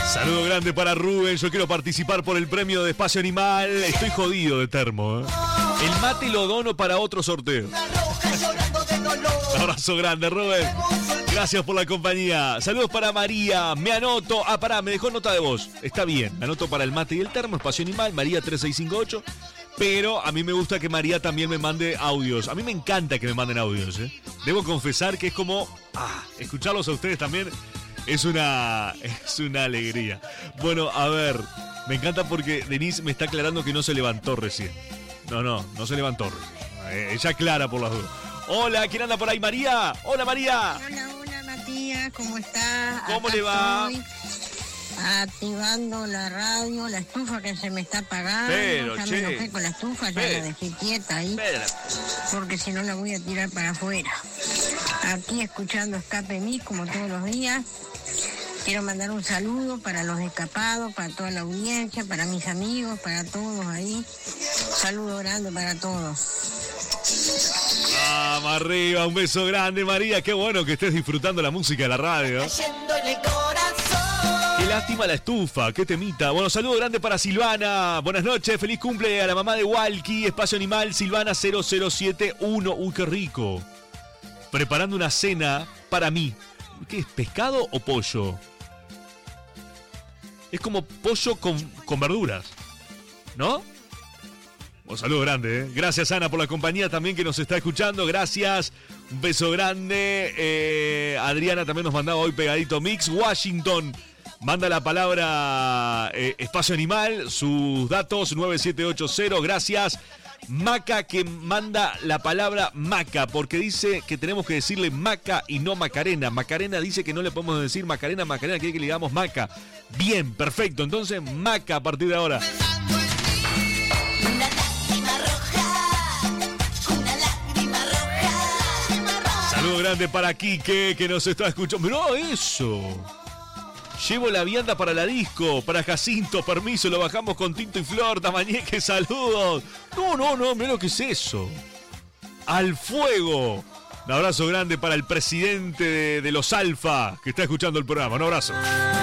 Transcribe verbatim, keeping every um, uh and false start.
Saludo grande para Rubén, yo quiero participar por el premio de Espacio Animal. Estoy jodido de termo, ¿eh? El mate lo dono para otro sorteo. Un abrazo grande, Rubén. Gracias por la compañía. Saludos para María. Me anoto. Ah, pará, me dejó nota de voz. Está bien. Me anoto para el mate y el termo. Espacio Animal, María tres seis cinco ocho. Pero a mí me gusta que María también me mande audios. A mí me encanta que me manden audios, ¿eh? Debo confesar que es como... Ah, escucharlos a ustedes también es una... Es una alegría. Bueno, a ver. Me encanta porque Denise me está aclarando que no se levantó recién. No, no, no se levantó recién. Eh, ella aclara por las dudas. Hola, ¿quién anda por ahí? María. Hola, María. Hola, hola, Matías, ¿cómo estás? ¿Cómo Acá le va? estoy activando la radio, la estufa que se me está apagando. Pero, ya che. me enojé con la estufa, ya Pero. la dejé quieta ahí. Pero. Porque si no la voy a tirar para afuera. Aquí escuchando Escape Mix como todos los días. Quiero mandar un saludo para los escapados, para toda la audiencia, para mis amigos, para todos ahí. Un saludo grande para todos. Vamos arriba, un beso grande, María. Qué bueno que estés disfrutando la música de la radio. Qué lástima la estufa, qué temita. Bueno, saludo grande para Silvana. Buenas noches, feliz cumple a la mamá de Walkie, Espacio Animal, Silvana cero cero siete uno. Uy, qué rico. Preparando una cena para mí. ¿Qué es, pescado o pollo? Es como pollo con, con verduras, ¿no? Un saludo grande, ¿eh? Gracias, Ana, por la compañía también que nos está escuchando. Gracias. Un beso grande. Eh, Adriana también nos mandaba hoy pegadito mix. Washington manda la palabra eh, Espacio Animal. Sus datos nueve siete ocho cero. Gracias. Maca que manda la palabra Maca porque dice que tenemos que decirle Maca y no Macarena. Macarena dice que no le podemos decir Macarena. Macarena quiere que le digamos Maca. Bien, perfecto. Entonces Maca a partir de ahora. Saludo grande para Quique que nos está escuchando. Mirá eso. Llevo la vianda para la disco, para Jacinto, permiso, lo bajamos con Tinto y Flor, Tamañeque, saludos. No, no, no, mirá lo que es eso. Al fuego. Un abrazo grande para el presidente de, de los Alfa que está escuchando el programa. Un abrazo.